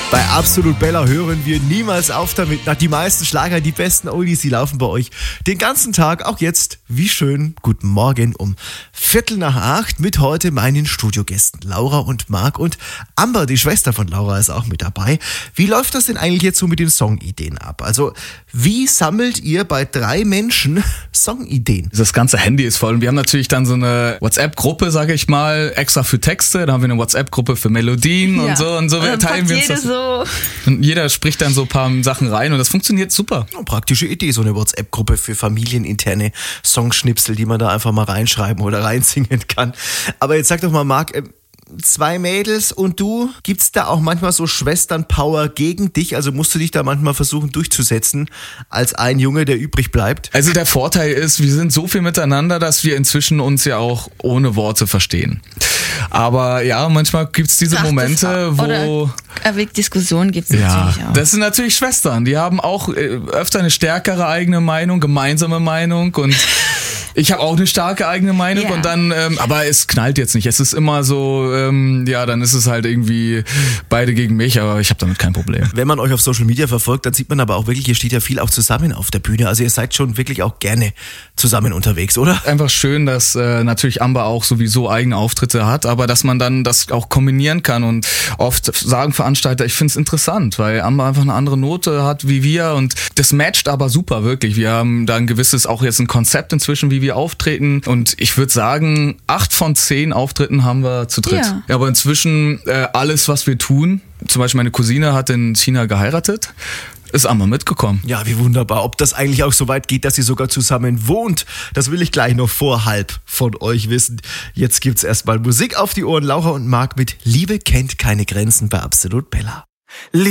Bei Absolut Bella hören wir niemals auf damit. Die meisten Schlager, die besten Oldies, die laufen bei euch den ganzen Tag. Auch jetzt, wie schön, guten Morgen um 7:45 mit heute meinen Studiogästen Laura und Marc. Und Amber, die Schwester von Laura, ist auch mit dabei. Wie läuft das denn eigentlich jetzt so mit den Songideen ab? Also, wie sammelt ihr bei 3 Menschen Songideen? Das ganze Handy ist voll und wir haben natürlich dann so eine WhatsApp-Gruppe, sage ich mal, extra für Texte. Da haben wir eine WhatsApp-Gruppe für Melodien und so teilen wir uns das. Und jeder spricht dann so ein paar Sachen rein und das funktioniert super. Praktische Idee, so eine WhatsApp-Gruppe für familieninterne Songschnipsel, die man da einfach mal reinschreiben oder reinsingen kann. Aber jetzt sag doch mal, Marc, 2 Mädels und du, gibt's da auch manchmal so Schwestern-Power gegen dich? Also musst du dich da manchmal versuchen durchzusetzen als ein Junge, der übrig bleibt? Also der Vorteil ist, wir sind so viel miteinander, dass wir inzwischen uns ja auch ohne Worte verstehen. Aber ja, manchmal gibt's diese Momente, wo... Diskussionen gibt's natürlich auch. Das sind natürlich Schwestern, die haben auch öfter eine stärkere eigene Meinung, gemeinsame Meinung und... Ich habe auch eine starke eigene Meinung und dann, aber es knallt jetzt nicht. Es ist immer so, dann ist es halt irgendwie beide gegen mich, aber ich habe damit kein Problem. Wenn man euch auf Social Media verfolgt, dann sieht man aber auch wirklich, ihr steht ja viel auch zusammen auf der Bühne. Also ihr seid schon wirklich auch gerne zusammen unterwegs, oder? Einfach schön, dass natürlich Amber auch sowieso eigene Auftritte hat, aber dass man dann das auch kombinieren kann und oft sagen Veranstalter, ich finde es interessant, weil Amber einfach eine andere Note hat wie wir und das matcht aber super, wirklich. Wir haben da ein gewisses, auch jetzt ein Konzept inzwischen, wie wir auftreten und ich würde sagen, 8 von 10 Auftritten haben wir zu dritt. Ja, aber inzwischen alles, was wir tun, zum Beispiel meine Cousine hat in China geheiratet, ist Amber mitgekommen. Ja, wie wunderbar. Ob das eigentlich auch so weit geht, dass ihr sogar zusammen wohnt, das will ich gleich noch vor 1:30 von euch wissen. Jetzt gibt's erstmal Musik auf die Ohren. Laura und Marc mit Liebe kennt keine Grenzen bei Absolut Bella.